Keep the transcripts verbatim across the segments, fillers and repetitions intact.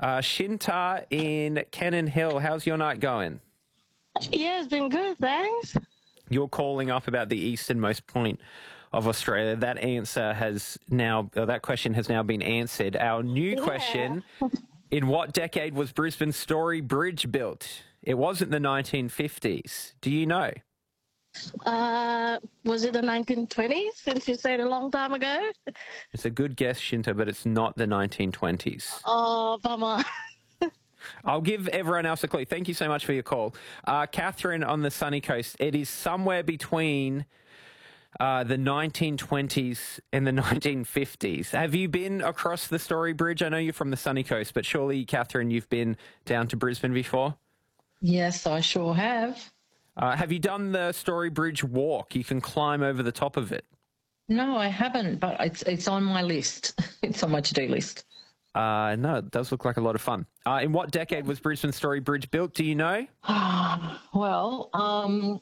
Uh, Shinta in Cannon Hill, how's your night going? Yeah, it's been good, thanks. You're calling up about the easternmost point of Australia. That answer has now, or that question has now been answered. Our new Yeah. question, in what decade was Brisbane Story Bridge built? It wasn't the nineteen fifties. Do you know? Uh, was it the nineteen twenties, since you said a long time ago? It's a good guess, Shinta, but it's not the nineteen twenties. Oh, bummer. I'll give everyone else a clue. Thank you so much for your call. Uh, Catherine on the sunny coast. It is somewhere between uh, the nineteen twenties and the nineteen fifties. Have you been across the Story Bridge? I know you're from the sunny coast, but surely, Catherine, you've been down to Brisbane before? Yes, I sure have. Uh, have you done the Story Bridge walk? You can climb over the top of it. No, I haven't, but it's it's on my list. It's on my to-do list. Uh, no, it does look like a lot of fun. Uh, in what decade was Brisbane Story Bridge built? Do you know? Well, um,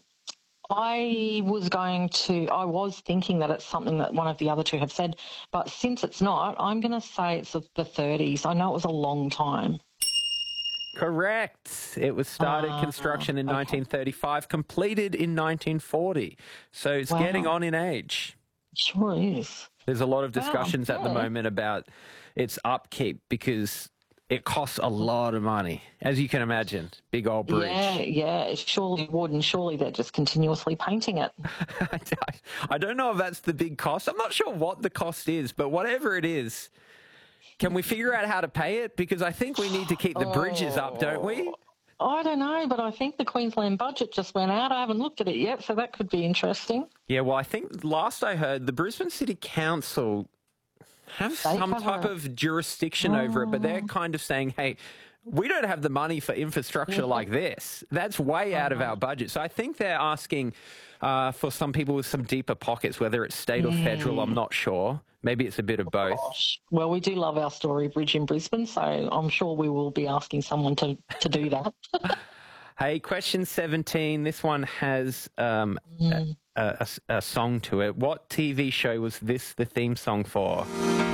I was going to, I was thinking that it's something that one of the other two have said, but since it's not, I'm going to say it's of the thirties. I know it was a long time. Correct. It was started Ah, construction in okay. nineteen thirty-five, completed in nineteen forty. So it's Wow. getting on in age. Sure is. There's a lot of Wow, discussions at the yeah. moment about its upkeep because it costs a lot of money, as you can imagine. Big old bridge. Yeah, yeah, it surely would, and surely they're just continuously painting it. I don't know if that's the big cost. I'm not sure what the cost is, but whatever it is, can we figure out how to pay it? Because I think we need to keep the bridges up, don't we? I don't know, but I think the Queensland budget just went out. I haven't looked at it yet, so that could be interesting. Yeah, well, I think last I heard, the Brisbane City Council have They some cover type it. of jurisdiction over it, but they're kind of saying, hey, we don't have the money for infrastructure like this. That's way out of our budget. So I think they're asking uh, for some people with some deeper pockets, whether it's state or federal, I'm not sure. Maybe it's a bit of both. Well, we do love our Story Bridge in Brisbane, so I'm sure we will be asking someone to, to do that. Hey, question seventeen. This one has um, a, a, a song to it. What T V show was this the theme song for?